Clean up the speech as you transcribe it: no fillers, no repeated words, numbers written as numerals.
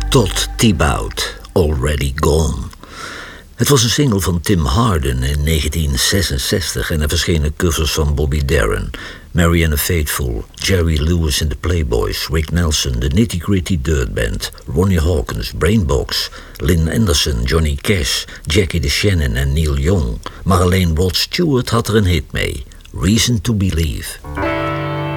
Todd Thibaut, Already Gone. Het was een single van Tim Hardin in 1966 en er verschenen covers van Bobby Darin, Marianne Faithfull, Jerry Lewis and the Playboys, Rick Nelson, The Nitty Gritty Dirt Band, Ronnie Hawkins, Brainbox, Lynn Anderson, Johnny Cash, Jackie DeShannon en Neil Young. Maar alleen Rod Stewart had er een hit mee, Reason to Believe.